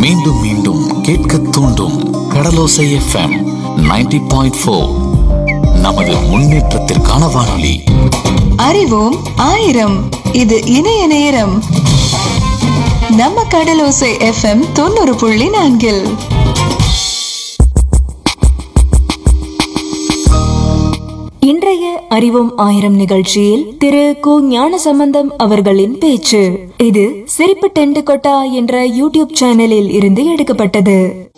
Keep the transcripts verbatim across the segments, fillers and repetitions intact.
மீண்டும் மீண்டும் கேட்க தூண்டும் கடலோசை எஃப்எம் நைன்டி பாயிண்ட் ஃபோர். நமது முன்னேற்றத்திற்கான வானொலி. அறிவோம் ஆயிரம். இது இணைய நேரம். நம்ம கடலோசை எஃப்எம் தொண்ணூறு புள்ளி நான்கில் இன்றைய அறிவோம் ஆயிரம் நிகழ்ச்சியில் திரு கு ஞானசம்பந்தம் அவர்களின் பேச்சு. இது சிரிப்பு டெண்டு கொட்டா என்ற யூடியூப் சேனலில் இருந்து எடுக்கப்பட்டது.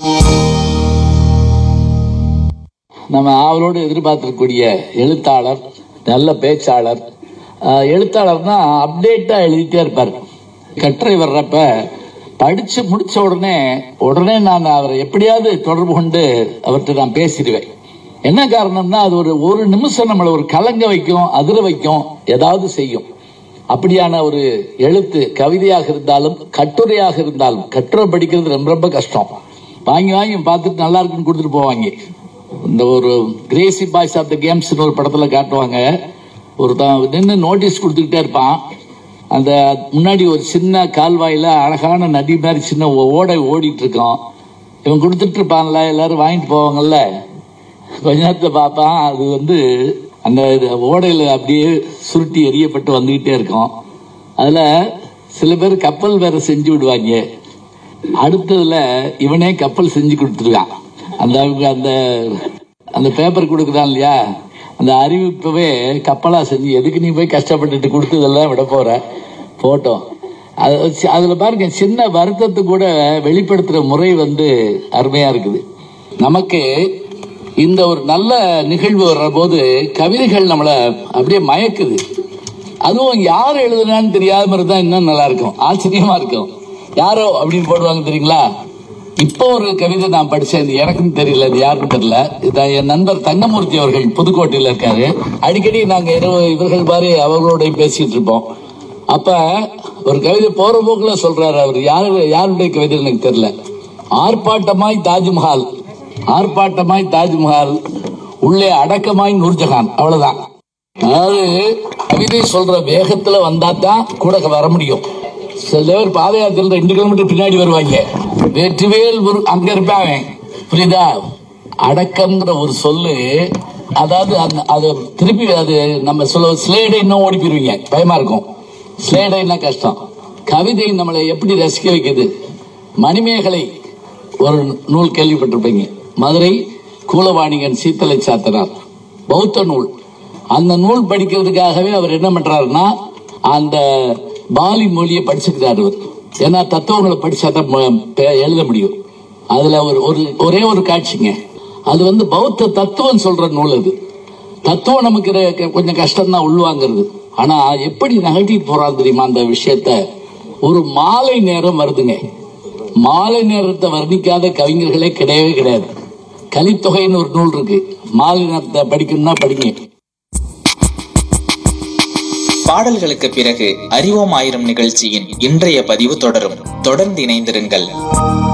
நம்ம ஆவலோடு எதிர்பார்த்திருக்கக்கூடிய எழுத்தாளர், நல்ல பேச்சாளர். எழுத்தாளர்னா அப்டேட்டா எழுதிட்டே இருப்பார். கட்டுரை வர்றப்ப படிச்சு முடிச்ச உடனே உடனே நான் அவரை எப்படியாவது தொடர்பு கொண்டு அவர்கிட்ட நான் பேசிடுவேன். என்ன காரணம்னா அது ஒரு ஒரு நிமிஷம் நம்மளை ஒரு கலங்க வைக்கும், அதிர வைக்கும், ஏதாவது செய்யும். அப்படியான ஒரு எழுத்து கவிதையாக இருந்தாலும் கட்டுரையாக இருந்தாலும், கட்டுரை படிக்கிறது ரொம்ப ரொம்ப கஷ்டம். வாங்கி வாங்கி பார்த்துட்டு நல்லா இருக்குன்னு கொடுத்துட்டு போவாங்க. இந்த ஒரு Crazy boys of the games ஒரு படத்துல காட்டுவாங்க. ஒரு நின்று நோட்டீஸ் கொடுத்துக்கிட்டே இருப்பான். அந்த முன்னாடி ஒரு சின்ன கால்வாயில அழகான நதி மாதிரி சின்ன ஓடை ஓடிட்டு இருக்கோம். இவன் கொடுத்துட்டு இருப்பான்ல, எல்லாரும் வாங்கிட்டு போவாங்கல்ல. கொஞ்ச நேரத்தில் பார்ப்பான், அது வந்து அந்த ஓடையில் அப்படியே சுருட்டி எரியப்பட்டு வந்துகிட்டே இருக்கும். அதுல சில பேர் கப்பல் வேற செஞ்சு விடுவாங்க. அடுத்ததுல இவனே கப்பல் செஞ்சு கொடுத்துருவான். அந்த அந்த அந்த பேப்பர் கொடுக்குறான் இல்லையா, அந்த அறிவிப்பவே கப்பலா செஞ்சு, எதுக்கு நீ போய் கஷ்டப்பட்டுட்டு கொடுத்ததெல்லாம் விட போற போட்டோம். அது அதுல பாருங்க, சின்ன வருத்தத்தை கூட வெளிப்படுத்துற முறை வந்து அருமையா இருக்குது. நமக்கு இந்த ஒரு நல்ல நிகழ்வு வர்ற போது கவிதைகள் நம்மளை அப்படியே மயக்குது. அதுவும் யார் எழுதுனான்னு தெரியாத மாதிரி தான் இன்னும் நல்லா இருக்கும், ஆச்சரியமா இருக்கும். யாரோ அப்படின்னு போடுவாங்க தெரியுங்களா. இப்போ ஒரு கவிதை நான் படிச்சேன், எனக்கும் தெரியல, இது யாருக்கும் தெரியல. இதான் என் நண்பர் தங்கமூர்த்தி அவர்கள் புதுக்கோட்டையில் இருக்காரு. அடிக்கடி நாங்க இவர்கள் மாதிரி அவர்களோட பேசிட்டு இருப்போம். அப்ப ஒரு கவிதை போற போக்குல சொல்றாரு. அவர் யாரு யாருடைய கவிதை எனக்கு தெரியல. ஆர்ப்பாட்டமாய் தாஜ்மஹால், ஆர்ப்பாட்டமாய் தாஜ்மஹால், உள்ளே அடக்கமாய் நூர்ஜஹான். அவ்வளவுதான். அதாவது கவிதை சொல்ற வேகத்துல வந்தா தான் கூட வர முடியும். சில பேர் பாத யாத்திரை ரெண்டு கிலோமீட்டர் பின்னாடி வருவாங்க, வெற்றிவேல் அங்க இருப்பாங்க. புரியுதா? அடக்கம்ங்கிற ஒரு சொல்லு, அதாவது அது திருப்பி அது நம்ம சொல்ல ஸ்லேடை இன்னும் ஓடி போயிருவீங்க, பயமா இருக்கும். ஸ்லேடைன்னா கஷ்டம். கவிதை நம்மளை எப்படி ரசிக்க வைக்குது. மணிமேகலை ஒரு நூல் கேள்விப்பட்டிருப்பீங்க, மதுரை கூலவாணிகன் சீத்தலை சாத்தனார், பௌத்த நூல். அந்த நூல் படிக்கிறதுக்காகவே அவர் என்ன பண்றாருன்னா அந்த பாலி மொழியை படிச்சுக்கிறார். அவர் ஏன்னா தத்துவங்களை படிச்சாதான் எழுத முடியும். அதுல ஒரு ஒரே ஒரு காட்சிங்க, அது வந்து பௌத்த தத்துவம் சொல்ற நூல். அது தத்துவம் நமக்கு கொஞ்சம் கஷ்டம் தான் உள்வாங்கிறது. ஆனா எப்படி நகட்டிட்டு போறாங்க தெரியுமா அந்த விஷயத்த. ஒரு மாலை நேரம் வருதுங்க, மாலை நேரத்தை வர்ணிக்காத கவிஞர்களே கிடையவே கிடையாது. கலித்தொகைன்னு ஒரு நூல் இருக்கு, மாலை நேரத்தை படிக்கணும்னா படிங்க. பாடல்களுக்கு பிறகு அறிவோம் ஆயிரம் நிகழ்ச்சியின் இன்றைய பதிவு தொடரும். தொடர்ந்து இணைந்திருங்கள்.